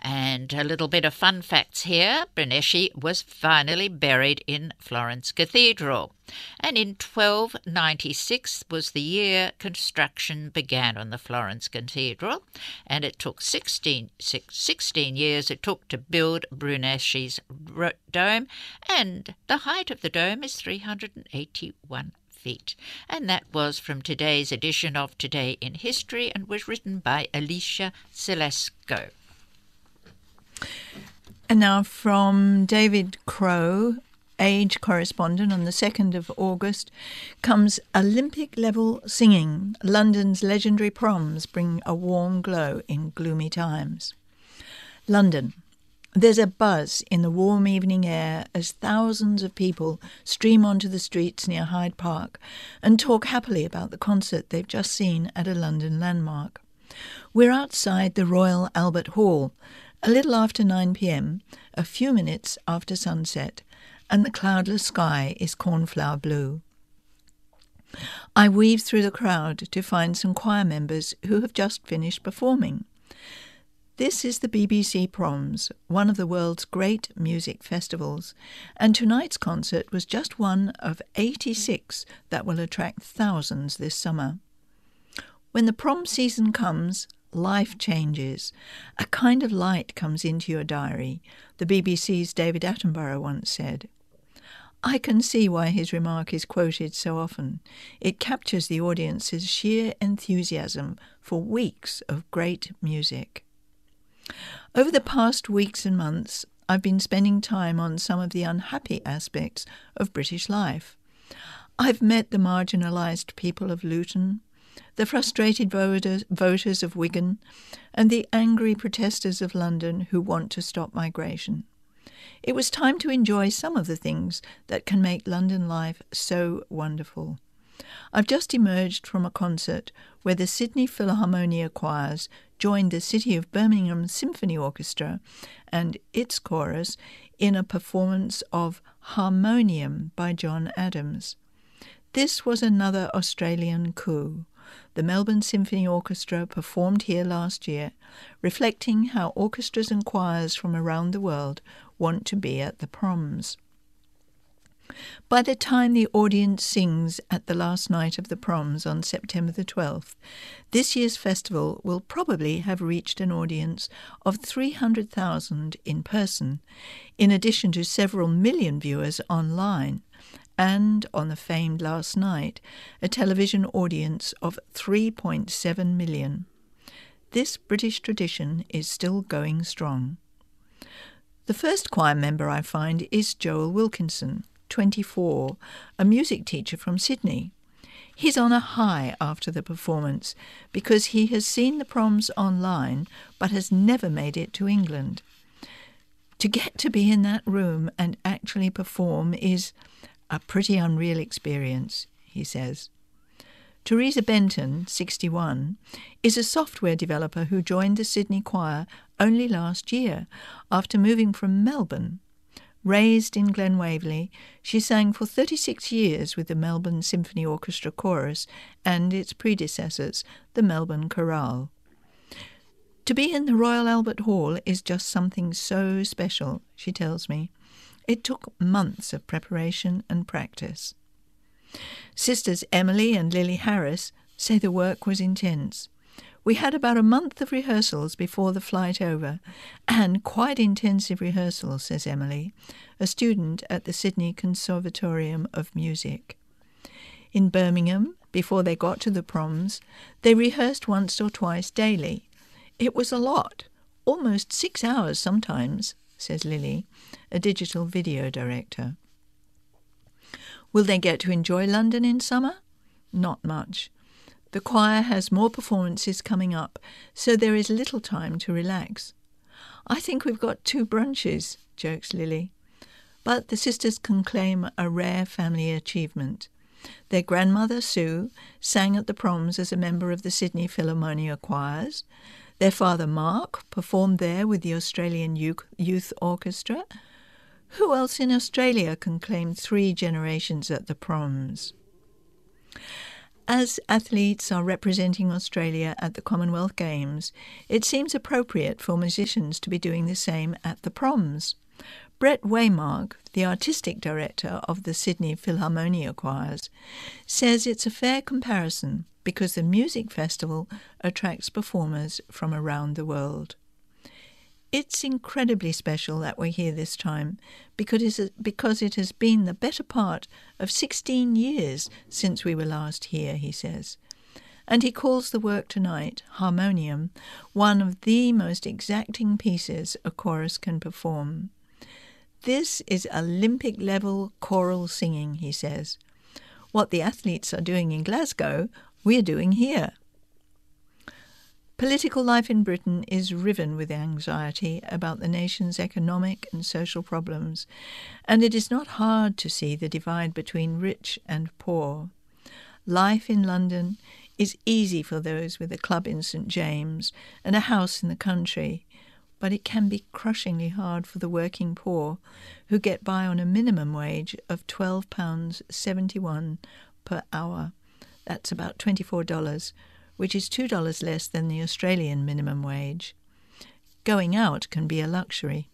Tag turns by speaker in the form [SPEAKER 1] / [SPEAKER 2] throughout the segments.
[SPEAKER 1] And a little bit of fun facts here. Brunelleschi was finally buried in Florence Cathedral. And in 1296 was the year construction began on the Florence Cathedral. And it took 16 years it took to build Brunelleschi's dome. And the height of the dome is 381 feet. And that was from today's edition of Today in History and was written by Alicia Celesco.
[SPEAKER 2] And now from David Crowe, Age correspondent, on the 2nd of August, comes Olympic-level singing. London's legendary proms bring a warm glow in gloomy times. London. There's a buzz in the warm evening air as thousands of people stream onto the streets near Hyde Park and talk happily about the concert they've just seen at a London landmark. We're outside the Royal Albert Hall, a little after 9 p.m, a few minutes after sunset, and the cloudless sky is cornflower blue. I weave through the crowd to find some choir members who have just finished performing. This is the BBC Proms, one of the world's great music festivals, and tonight's concert was just one of 86 that will attract thousands this summer. When the prom season comes, life changes. A kind of light comes into your diary, the BBC's David Attenborough once said. I can see why his remark is quoted so often. It captures the audience's sheer enthusiasm for weeks of great music. Over the past weeks and months, I've been spending time on some of the unhappy aspects of British life. I've met the marginalised people of Luton, the frustrated voters of Wigan, and the angry protesters of London who want to stop migration. It was time to enjoy some of the things that can make London life so wonderful. I've just emerged from a concert where the Sydney Philharmonia choirs joined the City of Birmingham Symphony Orchestra and its chorus in a performance of Harmonium by John Adams. This was another Australian coup. The Melbourne Symphony Orchestra performed here last year, reflecting how orchestras and choirs from around the world want to be at the proms. By the time the audience sings at the last night of the proms on September the 12th, this year's festival will probably have reached an audience of 300,000 in person, in addition to several million viewers online, and, on the famed last night, a television audience of 3.7 million. This British tradition is still going strong. The first choir member I find is Joel Wilkinson, 24, a music teacher from Sydney. He's on a high after the performance because he has seen the proms online but has never made it to England. To get to be in that room and actually perform is a pretty unreal experience, he says. Teresa Benton, 61, is a software developer who joined the Sydney Choir only last year after moving from Melbourne. Raised in Glen Waverley, she sang for 36 years with the Melbourne Symphony Orchestra Chorus and its predecessors, the Melbourne Chorale. To be in the Royal Albert Hall is just something so special, she tells me. It took months of preparation and practice. Sisters Emily and Lily Harris say the work was intense. We had about a month of rehearsals before the flight over, and quite intensive rehearsals, says Emily, a student at the Sydney Conservatorium of Music. In Birmingham, before they got to the proms, they rehearsed once or twice daily. It was a lot, almost 6 hours sometimes, says Lily, a digital video director. Will they get to enjoy London in summer? Not much. The choir has more performances coming up, so there is little time to relax. I think we've got 2 brunches, jokes Lily. But the sisters can claim a rare family achievement. Their grandmother, Sue, sang at the proms as a member of the Sydney Philharmonia choirs. Their father, Mark, performed there with the Australian Youth Orchestra. Who else in Australia can claim 3 generations at the proms? As athletes are representing Australia at the Commonwealth Games, it seems appropriate for musicians to be doing the same at the proms. Brett Waymark, the artistic director of the Sydney Philharmonia Choirs, says it's a fair comparison because the music festival attracts performers from around the world. It's incredibly special that we're here this time because it has been the better part of 16 years since we were last here, he says. And he calls the work tonight, Harmonium, one of the most exacting pieces a chorus can perform. This is Olympic-level choral singing, he says. What the athletes are doing in Glasgow, we're doing here. Political life in Britain is riven with anxiety about the nation's economic and social problems, and it is not hard to see the divide between rich and poor. Life in London is easy for those with a club in St James and a house in the country, but it can be crushingly hard for the working poor who get by on a minimum wage of £12.71 per hour. That's about $24, which is $2 less than the Australian minimum wage. Going out can be a luxury.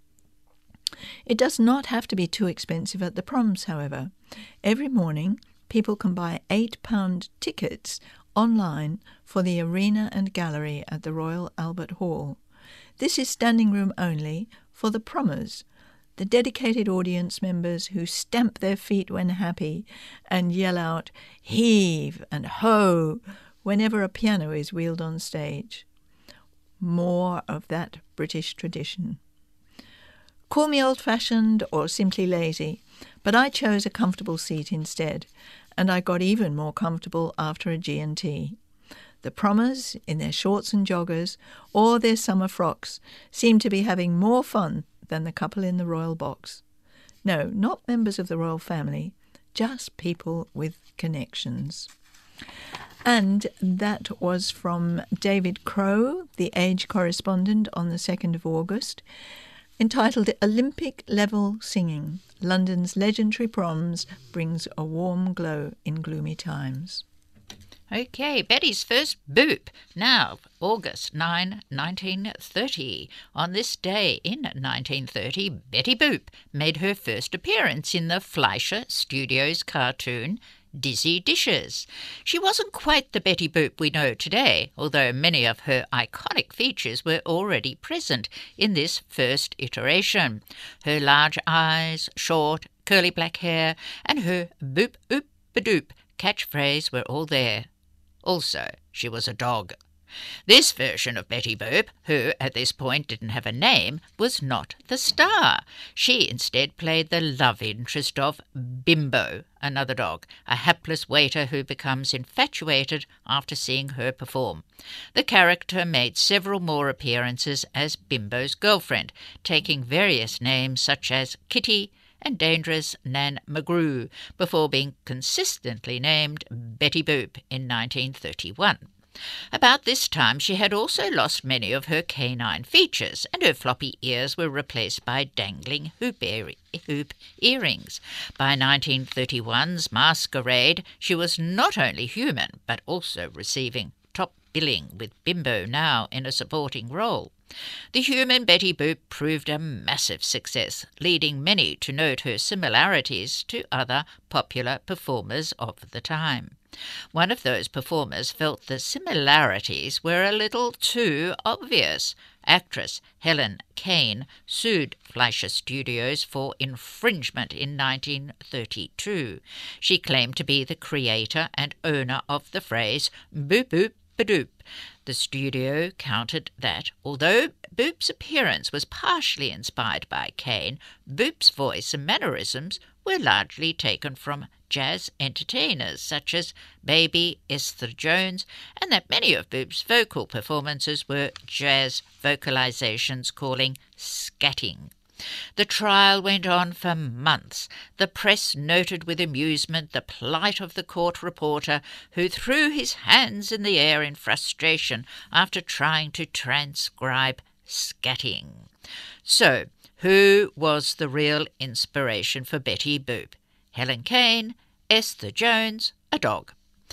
[SPEAKER 2] It does not have to be too expensive at the proms, however. Every morning, people can buy £8 tickets online for the arena and gallery at the Royal Albert Hall. This is standing room only for the promers, the dedicated audience members who stamp their feet when happy and yell out "heave" and "ho" whenever a piano is wheeled on stage. More of that British tradition. Call me old-fashioned or simply lazy, but I chose a comfortable seat instead, and I got even more comfortable after a G&T. The promers, in their shorts and joggers, or their summer frocks, seemed to be having more fun than the couple in the royal box. No, not members of the royal family, just people with connections. And that was from David Crowe, the Age correspondent, on the 2nd of August, entitled Olympic-Level Singing, London's Legendary Proms Brings a Warm Glow in Gloomy Times.
[SPEAKER 1] Okay, Betty's first boop. Now, August 9, 1930. On this day in 1930, Betty Boop made her first appearance in the Fleischer Studios cartoon Dizzy Dishes. She wasn't quite the Betty Boop we know today, although many of her iconic features were already present in this first iteration. Her large eyes, short, curly black hair, and her boop-oop-a-doop catchphrase were all there. Also, she was a dog. This version of Betty Boop, who at this point didn't have a name, was not the star. She instead played the love interest of Bimbo, another dog, a hapless waiter who becomes infatuated after seeing her perform. The character made several more appearances as Bimbo's girlfriend, taking various names such as Kitty and Dangerous Nan McGrew, before being consistently named Betty Boop in 1931. About this time she had also lost many of her canine features, and her floppy ears were replaced by dangling hoop earrings. By 1931's Masquerade, she was not only human, but also receiving top billing, with Bimbo now in a supporting role. The human Betty Boop proved a massive success, leading many to note her similarities to other popular performers of the time. One of those performers felt the similarities were a little too obvious. Actress Helen Kane sued Fleischer Studios for infringement in 1932. She claimed to be the creator and owner of the phrase "boop boop ba-doop." The studio countered that, although Boop's appearance was partially inspired by Kane, Boop's voice and mannerisms were largely taken from jazz entertainers such as Baby Esther Jones, and that many of Boop's vocal performances were jazz vocalizations calling scatting. The trial went on for months. The press noted with amusement the plight of the court reporter who threw his hands in the air in frustration after trying to transcribe scatting. So, who was the real inspiration for Betty Boop? Helen Kane, Esther Jones, a dog.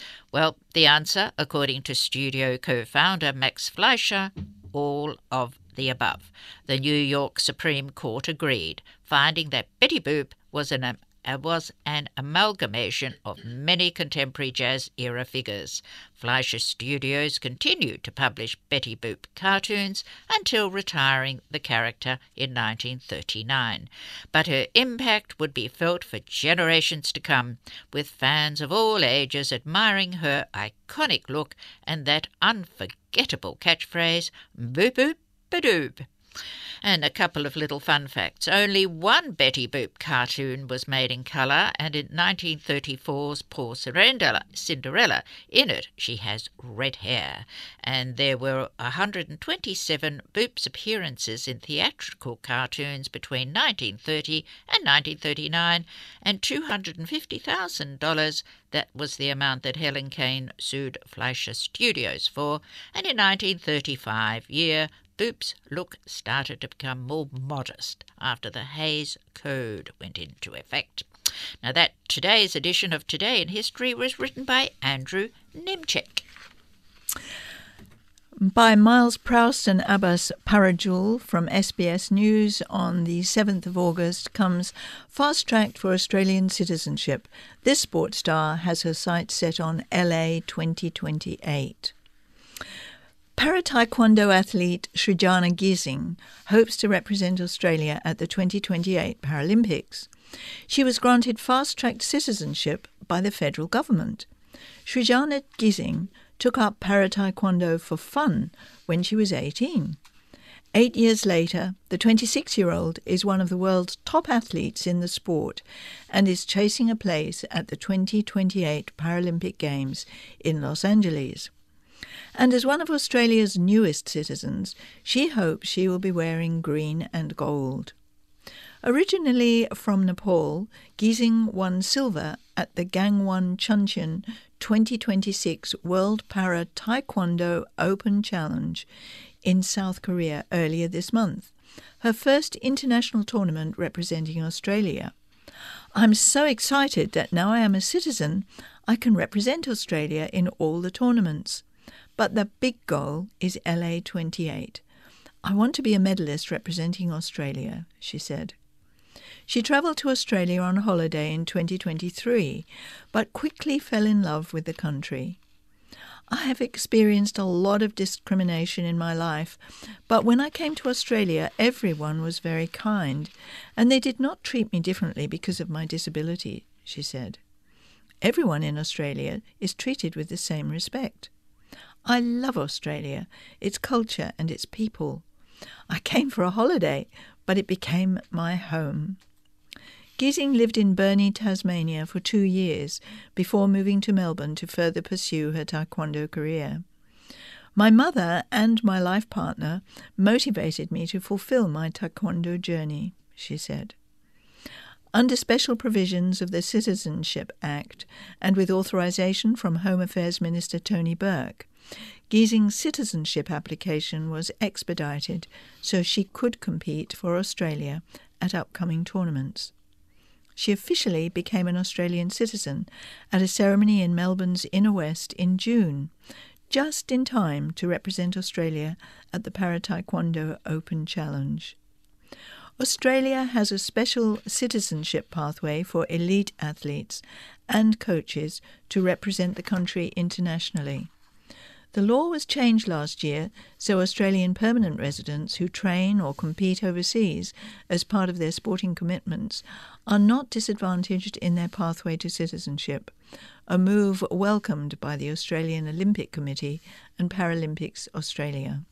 [SPEAKER 1] Well, the answer, according to studio co-founder Max Fleischer, all of the above. The New York Supreme Court agreed, finding that Betty Boop was an amalgamation of many contemporary jazz-era figures. Fleischer Studios continued to publish Betty Boop cartoons until retiring the character in 1939. But her impact would be felt for generations to come, with fans of all ages admiring her iconic look and that unforgettable catchphrase, boop boop ba-doop. And a couple of little fun facts. Only one Betty Boop cartoon was made in colour, and in 1934's Poor Cinderella, in it she has red hair. And there were 127 Boop's appearances in theatrical cartoons between 1930 and 1939, and $250,000. That was the amount that Helen Kane sued Fleischer Studios for. And in 1935 Boop's look started to become more modest after the Hays Code went into effect. Now, that today's edition of Today in History was written by Andrew Nimchek.
[SPEAKER 2] By Miles Proust and Abbas Parajul from SBS News on the 7th of August comes Fast Track for Australian Citizenship. This sports star has her sights set on LA 2028. Para-Taekwondo athlete Srijana Gising hopes to represent Australia at the 2028 Paralympics. She was granted fast-track citizenship by the federal government. Srijana Gising took up Para-Taekwondo for fun when she was 18. 8 years later, the 26-year-old is one of the world's top athletes in the sport and is chasing a place at the 2028 Paralympic Games in Los Angeles. And as one of Australia's newest citizens, she hopes she will be wearing green and gold. Originally from Nepal, Gising won silver at the Gangwon Chuncheon 2026 World Para Taekwondo Open Challenge in South Korea earlier this month, her first international tournament representing Australia. "I'm so excited that now I am a citizen, I can represent Australia in all the tournaments. But the big goal is LA 28. I want to be a medalist representing Australia," she said. She travelled to Australia on holiday in 2023, but quickly fell in love with the country. "I have experienced a lot of discrimination in my life, but when I came to Australia, everyone was very kind, and they did not treat me differently because of my disability," she said. "Everyone in Australia is treated with the same respect. I love Australia, its culture and its people. I came for a holiday, but it became my home." Gising lived in Burnie, Tasmania for 2 years before moving to Melbourne to further pursue her taekwondo career. "My mother and my life partner motivated me to fulfill my taekwondo journey," she said. Under special provisions of the Citizenship Act and with authorisation from Home Affairs Minister Tony Burke, Gising's citizenship application was expedited so she could compete for Australia at upcoming tournaments. She officially became an Australian citizen at a ceremony in Melbourne's Inner West in June, just in time to represent Australia at the Para-Taekwondo Open Challenge. Australia has a special citizenship pathway for elite athletes and coaches to represent the country internationally. The law was changed last year so Australian permanent residents who train or compete overseas as part of their sporting commitments are not disadvantaged in their pathway to citizenship, a move welcomed by the Australian Olympic Committee and Paralympics Australia.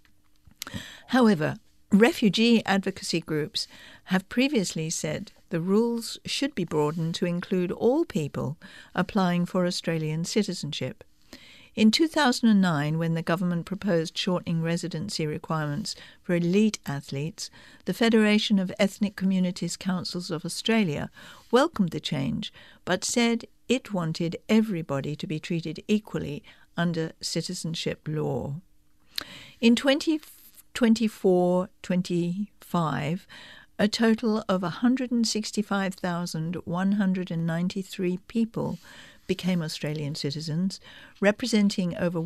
[SPEAKER 2] However, refugee advocacy groups have previously said the rules should be broadened to include all people applying for Australian citizenship. In 2009, when the government proposed shortening residency requirements for elite athletes, the Federation of Ethnic Communities Councils of Australia welcomed the change, but said it wanted everybody to be treated equally under citizenship law. In 2024-25, a total of 165,193 people became Australian citizens, representing over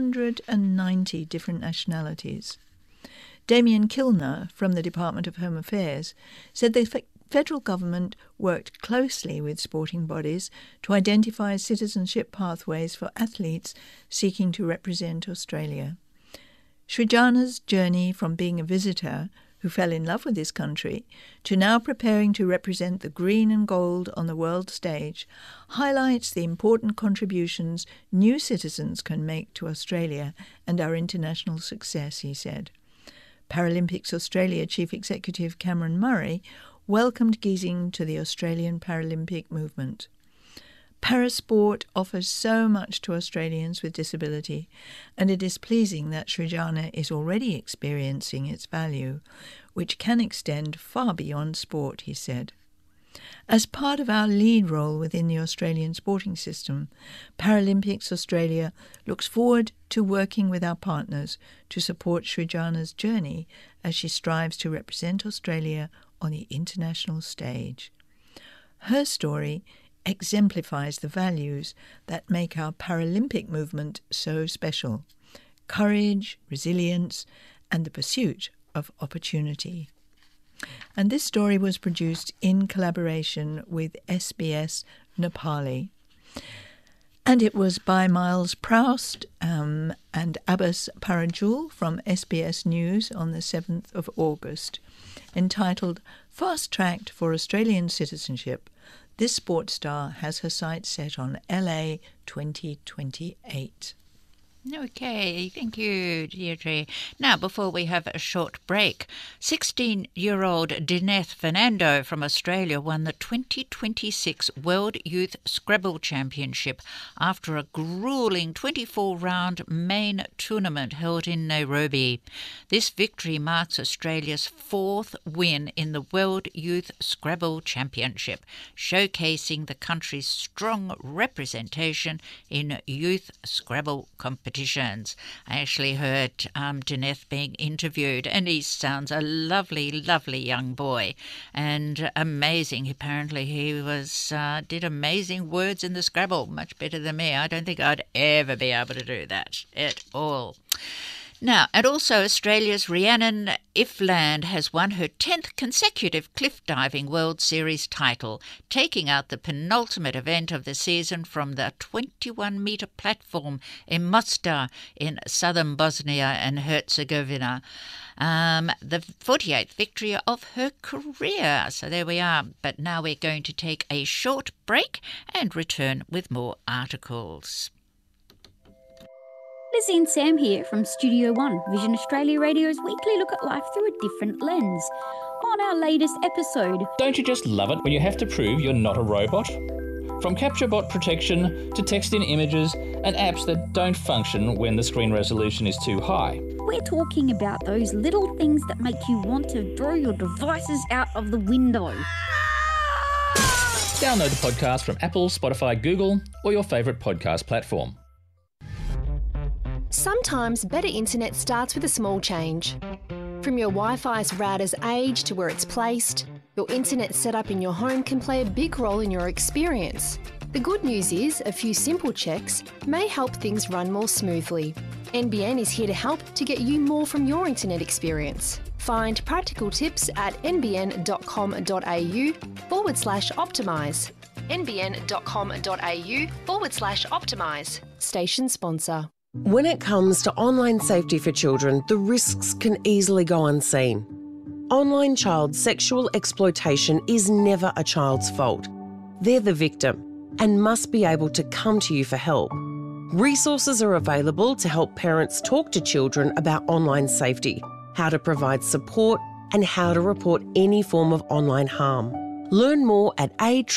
[SPEAKER 2] 190 different nationalities. Damien Kilner from the Department of Home Affairs said the federal government worked closely with sporting bodies to identify citizenship pathways for athletes seeking to represent Australia. Srijana's journey from being a visitor who fell in love with this country to now preparing to represent the green and gold on the world stage highlights the important contributions new citizens can make to Australia and our international success, he said. Paralympics Australia Chief Executive Cameron Murray welcomed Giesing to the Australian Paralympic movement. Parasport offers so much to Australians with disability, and it is pleasing that Srijana is already experiencing its value, which can extend far beyond sport, he said. As part of our lead role within the Australian sporting system, Paralympics Australia looks forward to working with our partners to support Srijana's journey as she strives to represent Australia on the international stage. Her story exemplifies the values that make our Paralympic movement so special: courage, resilience, and the pursuit of opportunity. And this story was produced in collaboration with SBS Nepali. And it was by Miles Proust and Abbas Parajul from SBS News on the 7th of August, entitled Fast Tracked for Australian Citizenship. This sports star has her sights set on LA 2028.
[SPEAKER 1] Okay, thank you, Deirdre. Now, before we have a short break, 16-year-old Dineth Fernando from Australia won the 2026 World Youth Scrabble Championship after a grueling 24-round main tournament held in Nairobi. This victory marks Australia's fourth win in the World Youth Scrabble Championship, showcasing the country's strong representation in youth Scrabble competitions. I actually heard Dineth being interviewed, and he sounds a lovely, lovely young boy, and amazing. Apparently he did amazing words in the Scrabble, much better than me. I don't think I'd ever be able to do that at all. Now, and also Australia's Rhiannon Ifland has won her 10th consecutive cliff diving World Series title, taking out the penultimate event of the season from the 21-metre platform in Mostar in southern Bosnia and Herzegovina. The 48th victory of her career. So there we are. But now we're going to take a short break and return with more articles.
[SPEAKER 3] Lizzie and Sam here from Studio One, Vision Australia Radio's weekly look at life through a different lens. On our latest episode...
[SPEAKER 4] Don't you just love it when you have to prove you're not a robot? From capture bot protection to text-in images and apps that don't function when the screen resolution is too high.
[SPEAKER 3] We're talking about those little things that make you want to throw your devices out of the window.
[SPEAKER 4] Download the podcast from Apple, Spotify, Google, or your favourite podcast platform.
[SPEAKER 5] Sometimes better internet starts with a small change. From your Wi-Fi's router's age to where it's placed, your internet setup in your home can play a big role in your experience. The good news is a few simple checks may help things run more smoothly. NBN is here to help to get you more from your internet experience. Find practical tips at nbn.com.au/optimise. nbn.com.au/optimise. Station sponsor.
[SPEAKER 6] When it comes to online safety for children, the risks can easily go unseen. Online child sexual exploitation is never a child's fault. They're the victim and must be able to come to you for help. Resources are available to help parents talk to children about online safety, how to provide support, and how to report any form of online harm. Learn more at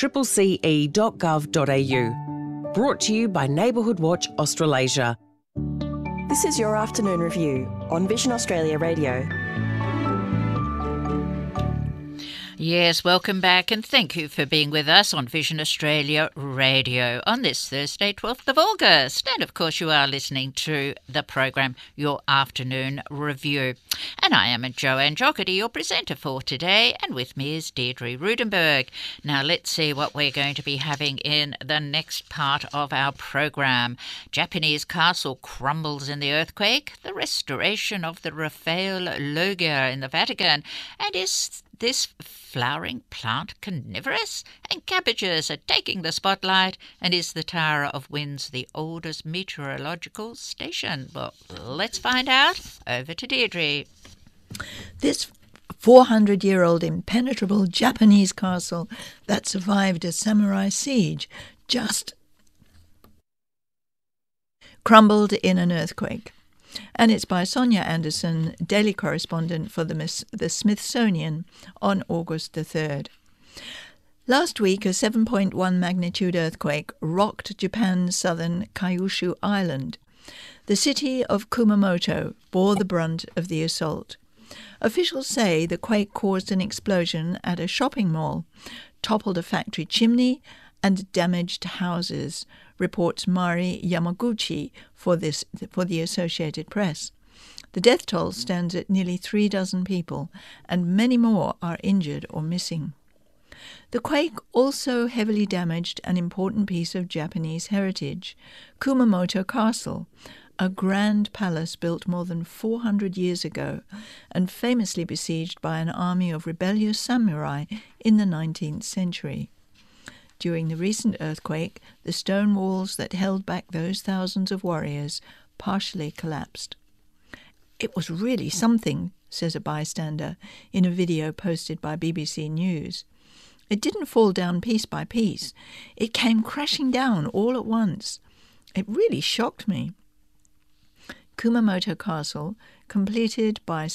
[SPEAKER 6] accce.gov.au. Brought to you by Neighbourhood Watch Australasia.
[SPEAKER 7] This is your afternoon review on Vision Australia Radio.
[SPEAKER 1] Yes, welcome back and thank you for being with us on Vision Australia Radio on this Thursday, 12th of August. And of course you are listening to the program Your Afternoon Review. And I am Joanne Jockety, your presenter for today, and with me is Deirdre Rudenberg. Now let's see what we're going to be having in the next part of our program. Japanese castle crumbles in the earthquake, the restoration of the Raphael Loggia in the Vatican, and is this flowering plant carnivorous? And cabbages are taking the spotlight. And is the Tower of Winds the oldest meteorological station? Well, let's find out. Over to Deirdre.
[SPEAKER 2] This 400-year-old impenetrable Japanese castle that survived a samurai siege just crumbled in an earthquake. And it's by Sonia Anderson, daily correspondent for the Smithsonian on August the 3rd. Last week, a 7.1 magnitude earthquake rocked Japan's southern Kyushu Island. The city of Kumamoto bore the brunt of the assault. Officials say the quake caused an explosion at a shopping mall, toppled a factory chimney, and damaged houses, reports Mari Yamaguchi for the Associated Press. The death toll stands at nearly 36 people, and many more are injured or missing. The quake also heavily damaged an important piece of Japanese heritage, Kumamoto Castle, a grand palace built more than 400 years ago and famously besieged by an army of rebellious samurai in the 19th century. During the recent earthquake, the stone walls that held back those thousands of warriors partially collapsed. "It was really something," says a bystander in a video posted by BBC News. "It didn't fall down piece by piece. It came crashing down all at once. It really shocked me." Kumamoto Castle, completed by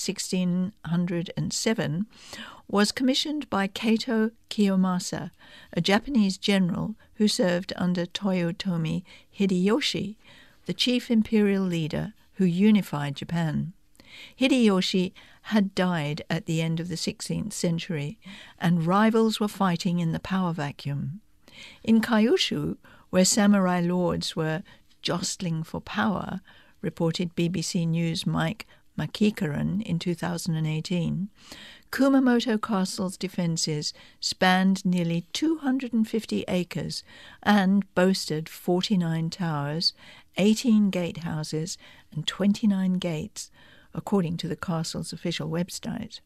[SPEAKER 2] 1607, was commissioned by Kato Kiyomasa, a Japanese general who served under Toyotomi Hideyoshi, the chief imperial leader who unified Japan. Hideyoshi had died at the end of the 16th century, and rivals were fighting in the power vacuum. In Kyushu, where samurai lords were jostling for power, reported BBC News' Mike Makikaran in 2018, Kumamoto Castle's defences spanned nearly 250 acres and boasted 49 towers, 18 gatehouses and 29 gates, according to the castle's official website.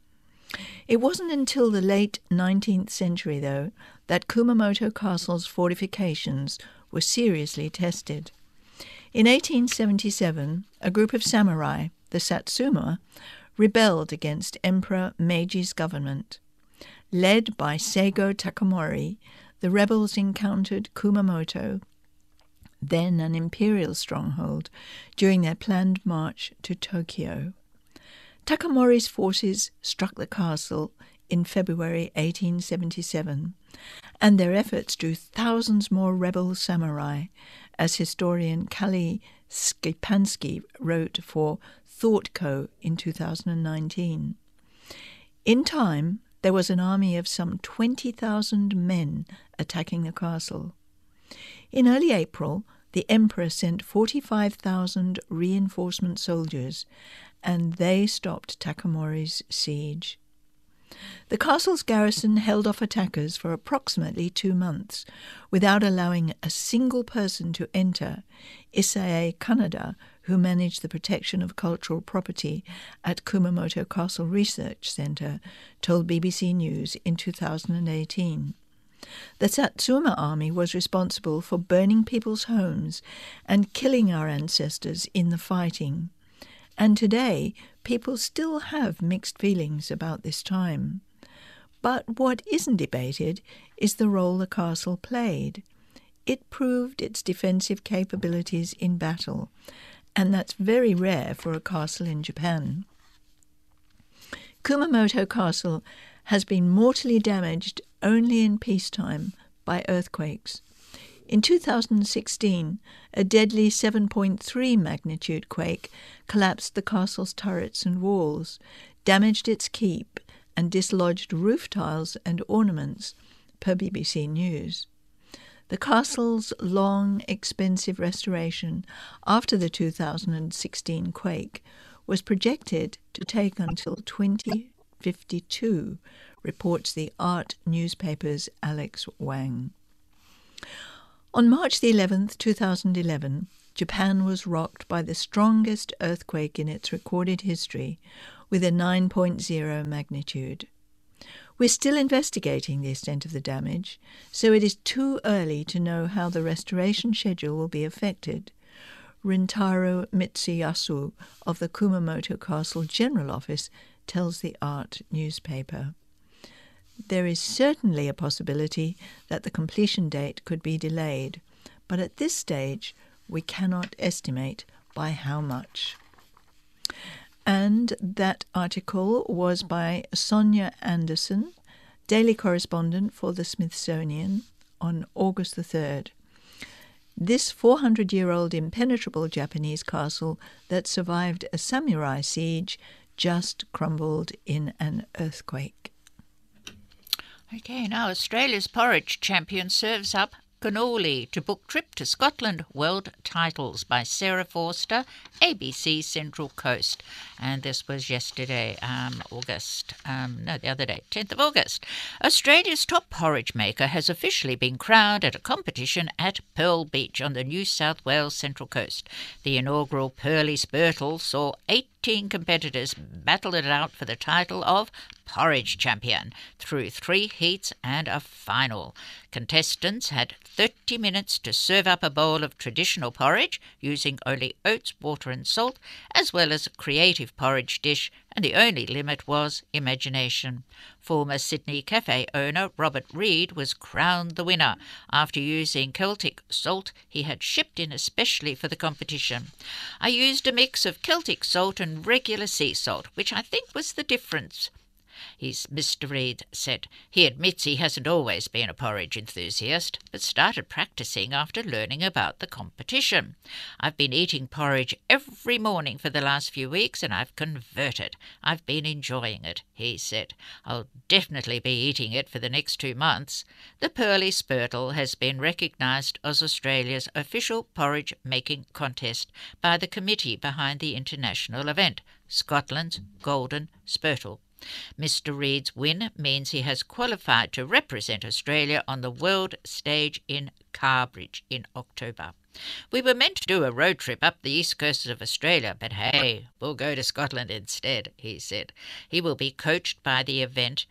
[SPEAKER 2] It wasn't until the late 19th century, though, that Kumamoto Castle's fortifications were seriously tested. In 1877, a group of samurai, the Satsuma, rebelled against Emperor Meiji's government. Led by Seigo Takamori, the rebels encountered Kumamoto, then an imperial stronghold, during their planned march to Tokyo. Takamori's forces struck the castle in February 1877, and their efforts drew thousands more rebel samurai, as historian Kali Skipansky wrote for ThoughtCo in 2019. In time, there was an army of some 20,000 men attacking the castle. In early April, the emperor sent 45,000 reinforcement soldiers, and they stopped Takamori's siege. The castle's garrison held off attackers for approximately 2 months, without allowing a single person to enter, Isae Kanada, who managed the protection of cultural property at Kumamoto Castle Research Centre, told BBC News in 2018. The Satsuma army was responsible for burning people's homes and killing our ancestors in the fighting. And today, people still have mixed feelings about this time. But what isn't debated is the role the castle played. It proved its defensive capabilities in battle, and that's very rare for a castle in Japan. Kumamoto Castle has been mortally damaged only in peacetime by earthquakes. In 2016, a deadly 7.3 magnitude quake collapsed the castle's turrets and walls, damaged its keep, and dislodged roof tiles and ornaments, per BBC News. The castle's long, expensive restoration after the 2016 quake was projected to take until 2052, reports the Art newspaper's Alex Wang. On March the 11th, 2011, Japan was rocked by the strongest earthquake in its recorded history, with a 9.0 magnitude. We're still investigating the extent of the damage, so it is too early to know how the restoration schedule will be affected. Rintaro Mitsuyasu of the Kumamoto Castle General Office tells the Art newspaper. There is certainly a possibility that the completion date could be delayed, but at this stage we cannot estimate by how much. And that article was by Sonia Anderson, daily correspondent for the Smithsonian, on August the 3rd. This 400-year-old impenetrable Japanese castle that survived a samurai siege just crumbled in an earthquake.
[SPEAKER 1] Okay, now Australia's porridge champion serves up cannoli to book trip to Scotland, world titles by Sarah Forster, ABC Central Coast. And this was yesterday, the other day, 10th of August. Australia's top porridge maker has officially been crowned at a competition at Pearl Beach on the New South Wales Central Coast. The inaugural Pearly Spurtle saw 18 competitors battle it out for the title of Porridge Champion through 3 heats and a final. Contestants had 30 minutes to serve up a bowl of traditional porridge using only oats, water and salt, as well as a creative porridge dish, and the only limit was imagination. Former Sydney Cafe owner Robert Reid was crowned the winner after using Celtic salt he had shipped in especially for the competition. I used a mix of Celtic salt and regular sea salt, which I think was the difference, Mr. Reid said. He admits he hasn't always been a porridge enthusiast, but started practising after learning about the competition. I've been eating porridge every morning for the last few weeks and I've converted. I've been enjoying it, he said. I'll definitely be eating it for the next 2 months. The Pearly Spurtle has been recognised as Australia's official porridge making contest by the committee behind the international event, Scotland's Golden Spurtle. Mr. Reid's win means he has qualified to represent Australia on the world stage in Cambridge in October. We were meant to do a road trip up the east coast of Australia, but hey, we'll go to Scotland instead, he said. He will be coached by the event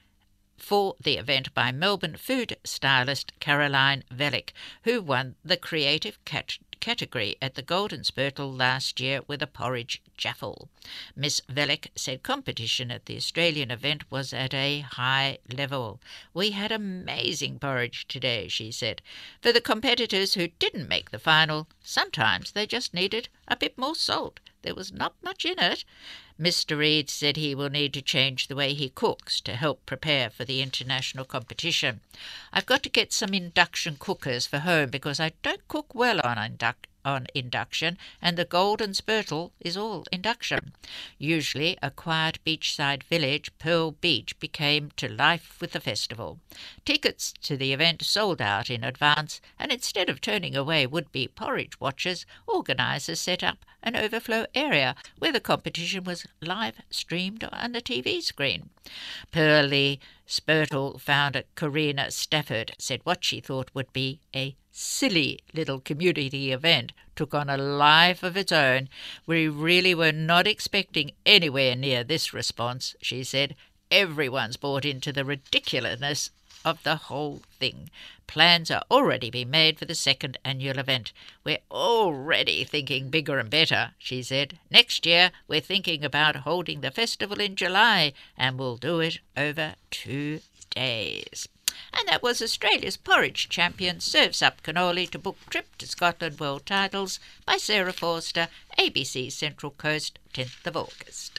[SPEAKER 1] by Melbourne food stylist Caroline Vellick, who won the creative category at the Golden Spurtle last year with a porridge jaffle. Miss Vellick said competition at the Australian event was at a high level. We had amazing porridge today, she said. For the competitors who didn't make the final, sometimes they just needed a bit more salt. There was not much in it. Mr. Reid said he will need to change the way he cooks to help prepare for the international competition. I've got to get some induction cookers for home because I don't cook well on induction, and the Golden Spurtle is all induction. Usually a quiet beachside village, Pearl Beach became to life with the festival. Tickets to the event sold out in advance, and instead of turning away would-be porridge watchers, organisers set up an overflow area where the competition was live streamed on the TV screen. Pearly Spurtle founder Karina Stafford said what she thought would be a silly little community event took on a life of its own. We really were not expecting anywhere near this response, she said. Everyone's bought into the ridiculousness of the whole thing. Plans are already being made for the second annual event. We're already thinking bigger and better, she said. Next year we're thinking about holding the festival in July, and we'll do it over 2 days. And that was Australia's porridge champion serves up cannoli to book trip to Scotland world titles by Sarah Forster, ABC Central Coast, 10th of August.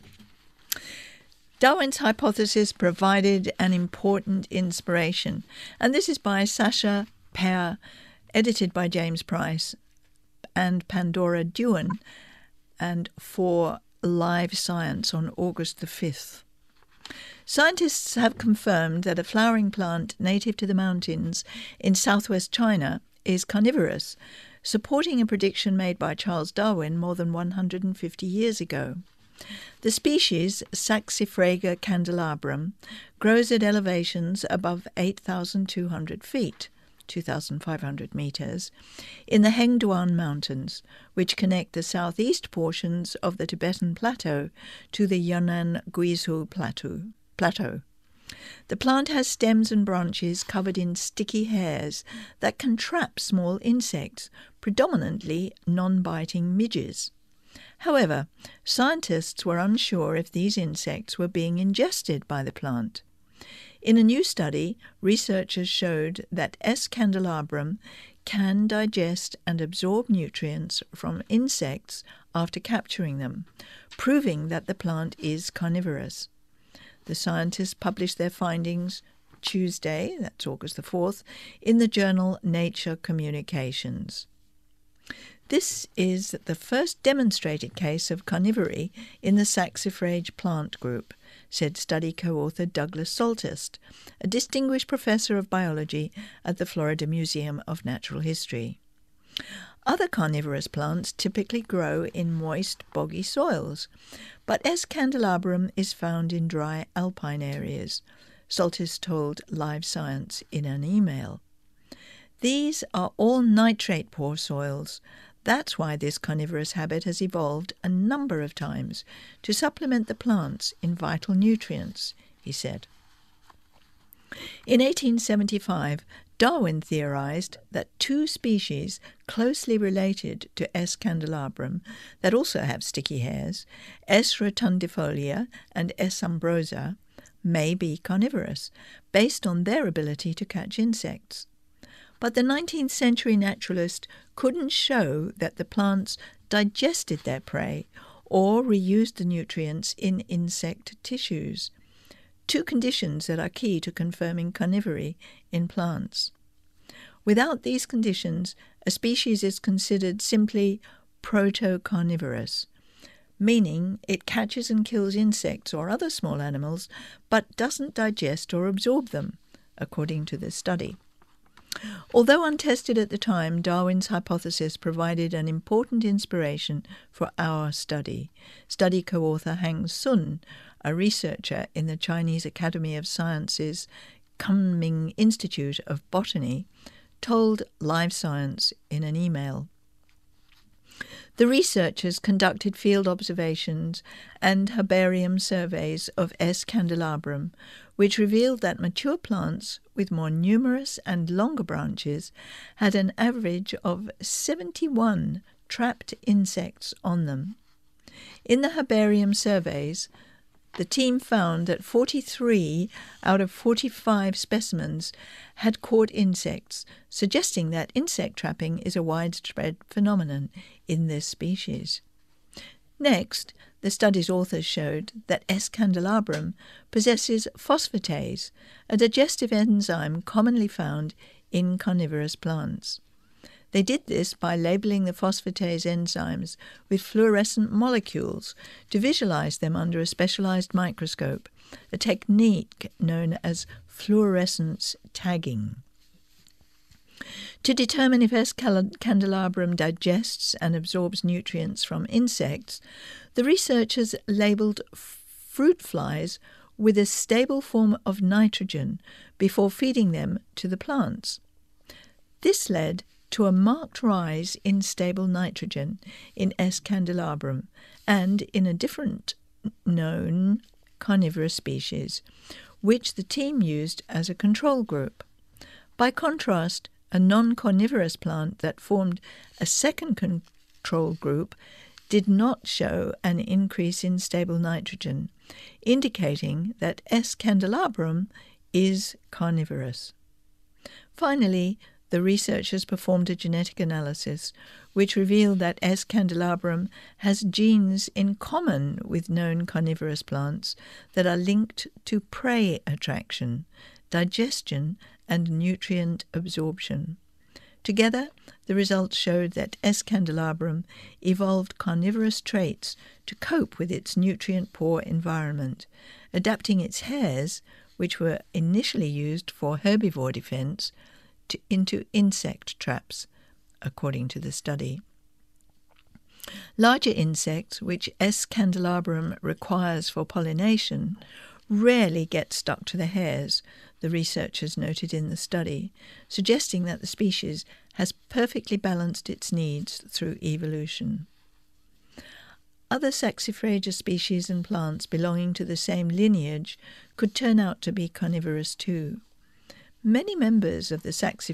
[SPEAKER 2] Darwin's hypothesis provided an important inspiration, and this is by Sasha Pear, edited by James Price, and Pandora Dewan, and for Live Science on August the 5th. Scientists have confirmed that a flowering plant native to the mountains in southwest China is carnivorous, supporting a prediction made by Charles Darwin more than 150 years ago. The species, Saxifraga candelabrum, grows at elevations above 8,200 feet, 2,500 meters, in the Hengduan Mountains, which connect the southeast portions of the Tibetan Plateau to the Yunnan Guizhou Plateau. The plant has stems and branches covered in sticky hairs that can trap small insects, predominantly non-biting midges. However, scientists were unsure if these insects were being ingested by the plant. In a new study, researchers showed that S. candelabrum can digest and absorb nutrients from insects after capturing them, proving that the plant is carnivorous. The scientists published their findings Tuesday, that's August the 4th, in the journal Nature Communications. This is the first demonstrated case of carnivory in the saxifrage plant group, said study co-author Douglas Saltist, a distinguished professor of biology at the Florida Museum of Natural History. Other carnivorous plants typically grow in moist, boggy soils, but S. candelabrum is found in dry alpine areas, Saltist told Live Science in an email. These are all nitrate-poor soils. That's why this carnivorous habit has evolved a number of times to supplement the plants in vital nutrients, he said. In 1875, Darwin theorized that two species closely related to S. candelabrum that also have sticky hairs, S. rotundifolia and S. umbrosa, may be carnivorous, based on their ability to catch insects. But the 19th century naturalist couldn't show that the plants digested their prey or reused the nutrients in insect tissues, two conditions that are key to confirming carnivory in plants. Without these conditions, a species is considered simply proto-carnivorous, meaning it catches and kills insects or other small animals but doesn't digest or absorb them, according to this study. Although untested at the time, Darwin's hypothesis provided an important inspiration for our study. Study co-author Hang Sun, a researcher in the Chinese Academy of Sciences Kunming Institute of Botany, told Live Science in an email. The researchers conducted field observations and herbarium surveys of S. candelabrum, which revealed that mature plants with more numerous and longer branches had an average of 71 trapped insects on them. In the herbarium surveys, the team found that 43 out of 45 specimens had caught insects, suggesting that insect trapping is a widespread phenomenon in this species. Next, the study's authors showed that S. candelabrum possesses phosphatase, a digestive enzyme commonly found in carnivorous plants. They did this by labeling the phosphatase enzymes with fluorescent molecules to visualize them under a specialized microscope, a technique known as fluorescence tagging. To determine if S. candelabrum digests and absorbs nutrients from insects, the researchers labeled fruit flies with a stable form of nitrogen before feeding them to the plants. This led to a marked rise in stable nitrogen in S. candelabrum and in a different known carnivorous species, which the team used as a control group. By contrast, a non-carnivorous plant that formed a second control group did not show an increase in stable nitrogen, indicating that S. candelabrum is carnivorous. Finally, the researchers performed a genetic analysis which revealed that S. candelabrum has genes in common with known carnivorous plants that are linked to prey attraction, digestion, and nutrient absorption. Together, the results showed that S. candelabrum evolved carnivorous traits to cope with its nutrient-poor environment adapting its hairs, which were initially used for herbivore defense, into insect traps, according to the study. Larger insects, which S. candelabrum requires for pollination, rarely get stuck to the hairs, the researchers noted in the study, suggesting that the species has perfectly balanced its needs through evolution. Other Saxifraga species and plants belonging to the same lineage could turn out to be carnivorous too. Many members of the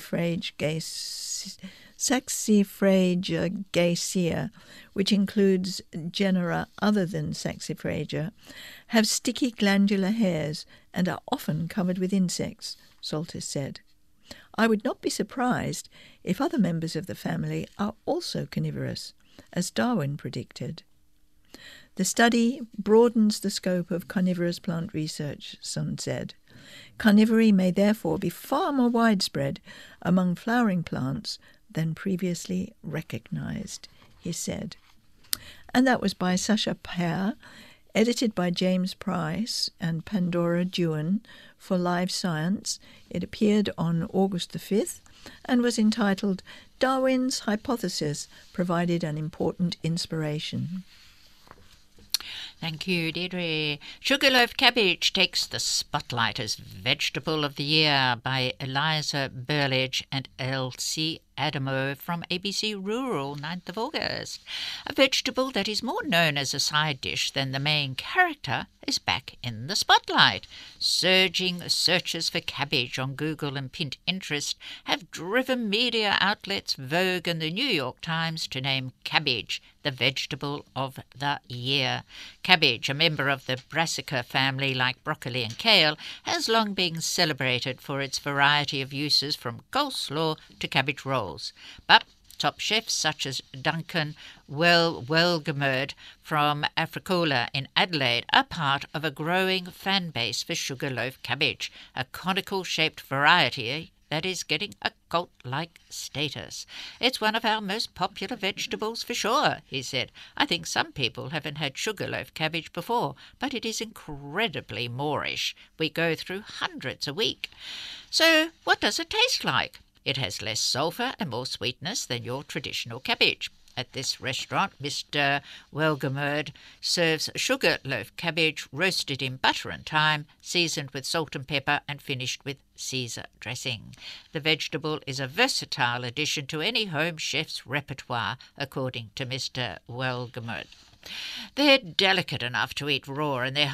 [SPEAKER 2] Saxifragaceae, which includes genera other than Saxifraga, have sticky glandular hairs and are often covered with insects, Soltis said. I would not be surprised if other members of the family are also carnivorous, as Darwin predicted. The study broadens the scope of carnivorous plant research, Sun said. Carnivory may therefore be far more widespread among flowering plants than previously recognized, he said. And that was by Sasha Pear, edited by James Price and Pandora Dewan for Live Science. It appeared on August the 5th and was entitled Darwin's Hypothesis Provided an Important Inspiration.
[SPEAKER 1] Thank you, Deirdre. Sugarloaf cabbage takes the spotlight as Vegetable of the Year by Eliza Burledge and Elsie Adamo from ABC Rural, 9th of August. A vegetable that is more known as a side dish than the main character is back in the spotlight. Surging searches for cabbage on Google and Pinterest have driven media outlets Vogue and the New York Times to name cabbage the Vegetable of the Year. Cabbage, a member of the Brassica family like broccoli and kale, has long been celebrated for its variety of uses from coleslaw to cabbage rolls. But top chefs such as Duncan Welgemuth from Africola in Adelaide are part of a growing fan base for sugarloaf cabbage, a conical-shaped variety that is getting a cult-like status. It's one of our most popular vegetables for sure, he said. I think some people haven't had sugarloaf cabbage before, but it is incredibly Moorish. We go through hundreds a week. So what does it taste like? It has less sulphur and more sweetness than your traditional cabbage. At this restaurant, Mr. Welgemuth serves sugarloaf cabbage roasted in butter and thyme, seasoned with salt and pepper and finished with Caesar dressing. The vegetable is a versatile addition to any home chef's repertoire, according to Mr. Welgemuth. They're delicate enough to eat raw, and they're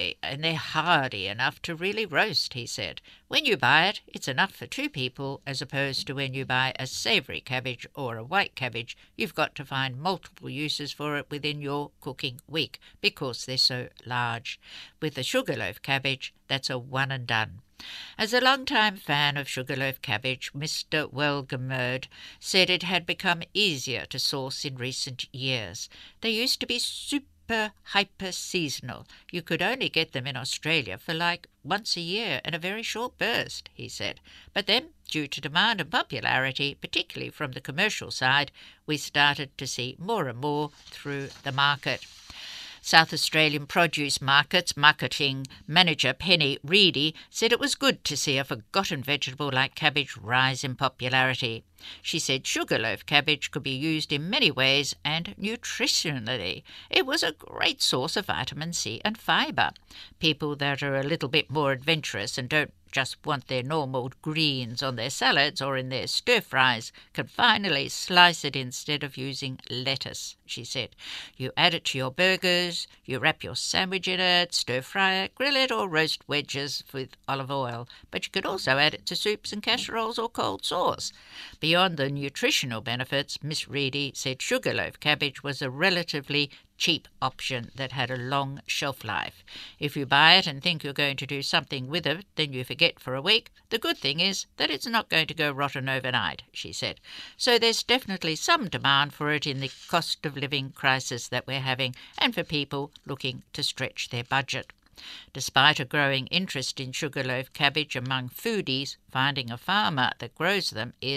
[SPEAKER 1] hardy enough to really roast, he said. When you buy it, it's enough for two people, as opposed to when you buy a savoury cabbage or a white cabbage. You've got to find multiple uses for it within your cooking week, because they're so large. With the sugarloaf cabbage, that's a one and done. As a long-time fan of sugarloaf cabbage, Mr. Welgemuth said it had become easier to source in recent years. They used to be super hyper-seasonal. You could only get them in Australia for like once a year in a very short burst, he said. But then, due to demand and popularity, particularly from the commercial side, we started to see more and more through the market. South Australian produce markets marketing manager Penny Reedy said it was good to see a forgotten vegetable like cabbage rise in popularity. She said sugarloaf cabbage could be used in many ways and nutritionally. It was a great source of vitamin C and fibre. People that are a little bit more adventurous and don't just want their normal greens on their salads or in their stir-fries can finally slice it instead of using lettuce, she said. You add it to your burgers, you wrap your sandwich in it, stir-fry it, grill it or roast wedges with olive oil. But you could also add it to soups and casseroles or cold sauce. Beyond the nutritional benefits, Miss Reedy said sugarloaf cabbage was a relatively cheap option that had a long shelf life. If you buy it and think you're going to do something with it, then you forget for a week. The good thing is that it's not going to go rotten overnight, she said. So there's definitely some demand for it in the cost of living crisis that we're having and for people looking to stretch their budget. Despite a growing interest in sugarloaf cabbage among foodies, finding a farmer that grows them is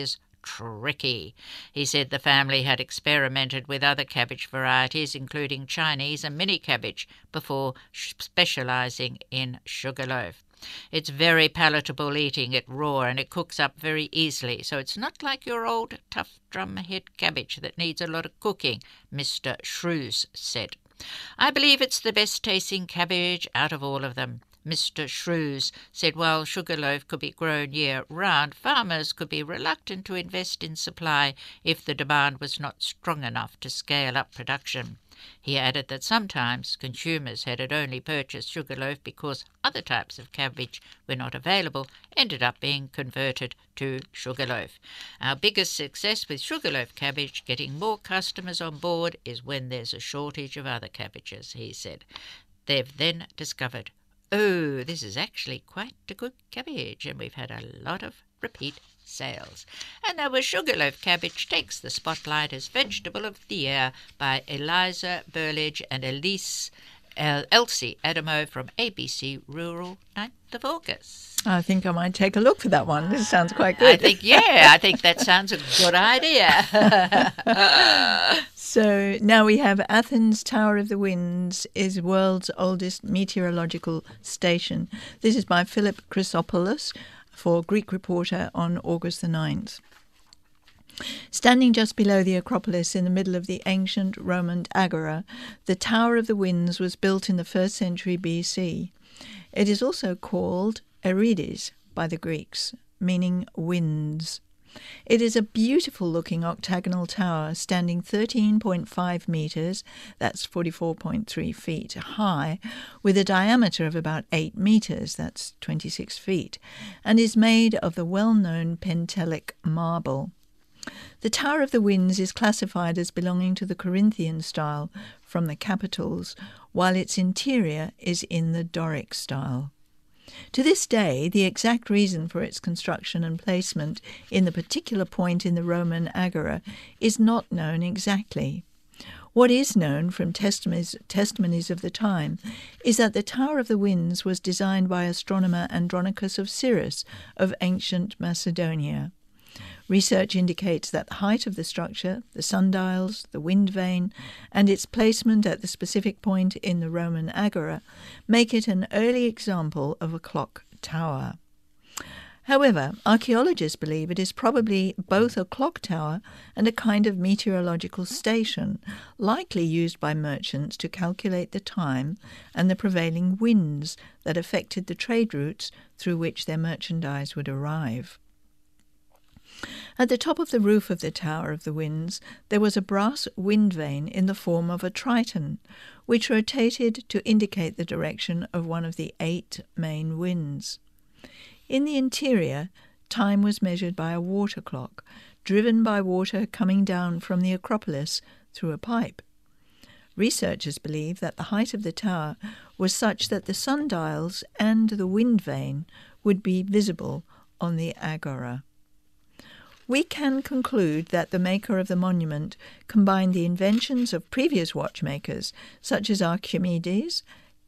[SPEAKER 1] tricky. He said the family had experimented with other cabbage varieties, including Chinese and mini cabbage, before specialising in sugarloaf. It's very palatable eating it raw, and it cooks up very easily, so it's not like your old tough drumhead cabbage that needs a lot of cooking, Mr. Shrews said. I believe it's the best tasting cabbage out of all of them. Mr. Shrews said while sugarloaf could be grown year-round, farmers could be reluctant to invest in supply if the demand was not strong enough to scale up production. He added that sometimes consumers had only purchased sugarloaf because other types of cabbage were not available, ended up being converted to sugarloaf. Our biggest success with sugarloaf cabbage, getting more customers on board, is when there's a shortage of other cabbages, he said. They've then discovered, oh, this is actually quite a good cabbage, and we've had a lot of repeat sales. And that was Sugarloaf Cabbage Takes the Spotlight as Vegetable of the Year by Eliza Burlage and Elsie Adamo from ABC Rural, 9th of August.
[SPEAKER 2] I think I might take a look for that one. This sounds quite good.
[SPEAKER 1] I think that sounds a good idea.
[SPEAKER 2] So now we have Athens Tower of the Winds is world's oldest meteorological station. This is by Philip Chrysopoulos for Greek Reporter on August the 9th. Standing just below the Acropolis in the middle of the ancient Roman Agora, the Tower of the Winds was built in the 1st century BC. It is also called Erides by the Greeks, meaning winds. It is a beautiful-looking octagonal tower standing 13.5 metres, that's 44.3 feet, high, with a diameter of about 8 metres, that's 26 feet, and is made of the well-known Pentelic marble. The Tower of the Winds is classified as belonging to the Corinthian style from the capitals, while its interior is in the Doric style. To this day, the exact reason for its construction and placement in the particular point in the Roman Agora is not known exactly. What is known from testimonies of the time is that the Tower of the Winds was designed by astronomer Andronicus of Cyrrhus of ancient Macedonia. Research indicates that the height of the structure, the sundials, the wind vane, and its placement at the specific point in the Roman Agora make it an early example of a clock tower. However, archaeologists believe it is probably both a clock tower and a kind of meteorological station, likely used by merchants to calculate the time and the prevailing winds that affected the trade routes through which their merchandise would arrive. At the top of the roof of the Tower of the Winds, there was a brass wind vane in the form of a triton, which rotated to indicate the direction of one of the 8 main winds. In the interior, time was measured by a water clock, driven by water coming down from the Acropolis through a pipe. Researchers believe that the height of the tower was such that the sundials and the wind vane would be visible on the Agora. We can conclude that the maker of the monument combined the inventions of previous watchmakers, such as Archimedes,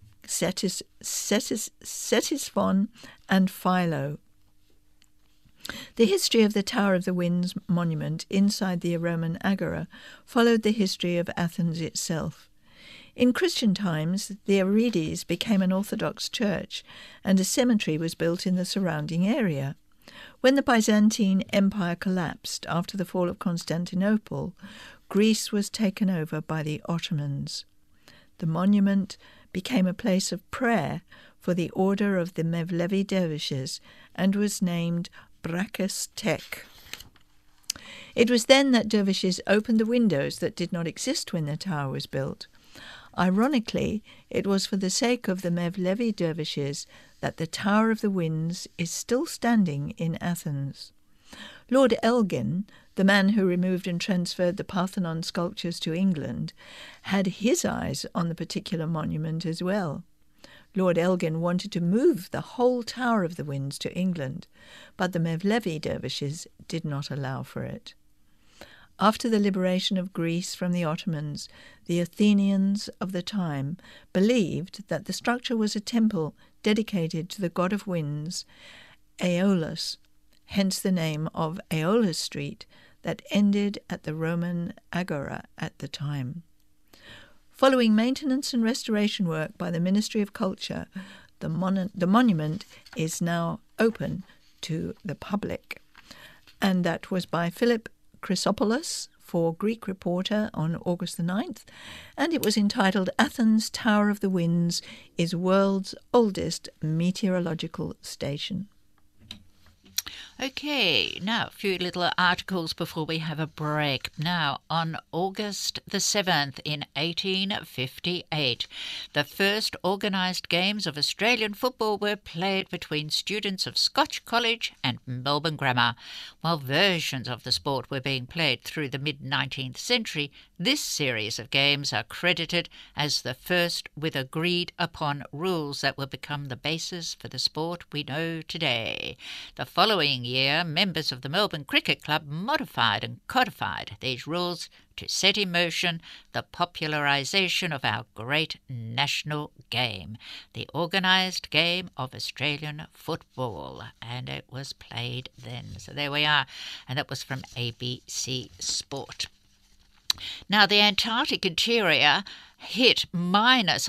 [SPEAKER 2] Ctesiphon, and Philo. The history of the Tower of the Winds monument inside the Roman Agora followed the history of Athens itself. In Christian times, the Erides became an Orthodox church, and a cemetery was built in the surrounding area. When the Byzantine Empire collapsed after the fall of Constantinople, Greece was taken over by the Ottomans. The monument became a place of prayer for the order of the Mevlevi dervishes and was named Brakes Tek. It was then that dervishes opened the windows that did not exist when the tower was built. Ironically, it was for the sake of the Mevlevi dervishes that the Tower of the Winds is still standing in Athens. Lord Elgin, the man who removed and transferred the Parthenon sculptures to England, had his eyes on the particular monument as well. Lord Elgin wanted to move the whole Tower of the Winds to England, but the Mevlevi dervishes did not allow for it. After the liberation of Greece from the Ottomans, the Athenians of the time believed that the structure was a temple dedicated to the god of winds, Aeolus, hence the name of Aola Street that ended at the Roman Agora at the time. Following maintenance and restoration work by the Ministry of Culture, the monument is now open to the public. And that was by Philip Chrysopoulos for Greek Reporter on August the 9th, and it was entitled Athens Tower of the Winds is World's Oldest Meteorological Station.
[SPEAKER 1] Okay, now a few little articles before we have a break. Now, on August the 7th in 1858, the first organised games of Australian football were played between students of Scotch College and Melbourne Grammar. While versions of the sport were being played through the mid-19th century, this series of games are credited as the first with agreed-upon rules that will become the basis for the sport we know today. The following year, members of the Melbourne Cricket Club modified and codified these rules to set in motion the popularisation of our great national game, the organised game of Australian football, and it was played then. So there we are, and that was from ABC Sport. Now, the Antarctic interior hit minus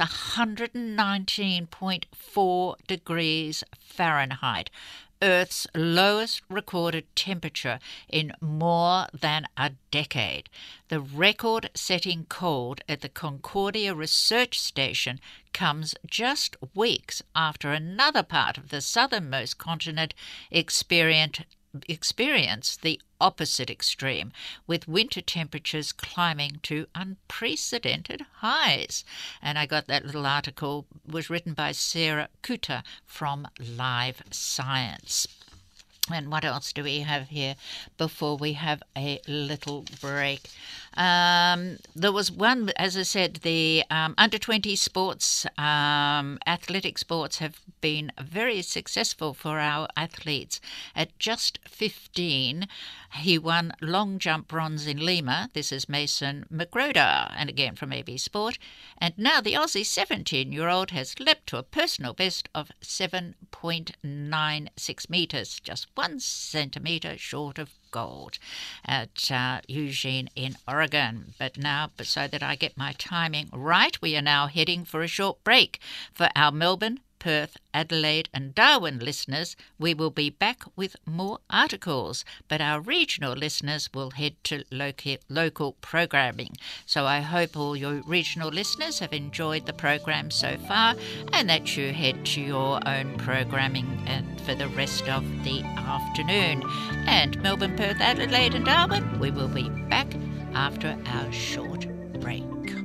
[SPEAKER 1] 119.4 degrees Fahrenheit, Earth's lowest recorded temperature in more than a decade. The record-setting cold at the Concordia Research Station comes just weeks after another part of the southernmost continent experienced the opposite extreme, with winter temperatures climbing to unprecedented highs. And I got that little article, was written by Sarah Kuta from Live Science. And what else do we have here before we have a little break? There was one, as I said, the under-20 sports, athletic sports have been very successful for our athletes. At just 15, he won long jump bronze in Lima. This is Mason McGroder, and again from AB Sport. And now the Aussie 17-year-old has leapt to a personal best of 7.96 metres, just 1 centimetre short of gold at Eugene in Oregon. But now, so that I get my timing right, we are now heading for a short break. For our Melbourne, Perth, Adelaide and Darwin listeners, we will be back with more articles, but our regional listeners will head to local programming. So I hope all your regional listeners have enjoyed the program so far, and that you head to your own programming and for the rest of the afternoon. And Melbourne, Perth, Adelaide and Darwin, we will be back after our short break.